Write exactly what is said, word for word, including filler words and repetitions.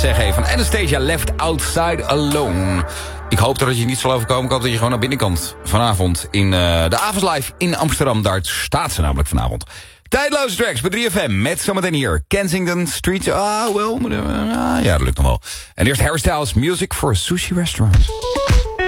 zeggen. Hey, van Anastasia, Left Outside Alone. Ik hoop dat het je niet zal overkomen. Ik hoop dat je gewoon naar binnenkant vanavond in uh, de Avondslive in Amsterdam. Daar staat ze namelijk vanavond. Tijdloze tracks bij drie F M met zometeen hier Kensington Street. Ah, wel. Uh, ja, dat lukt nog wel. En eerst Harry Styles, Music for a Sushi Restaurant.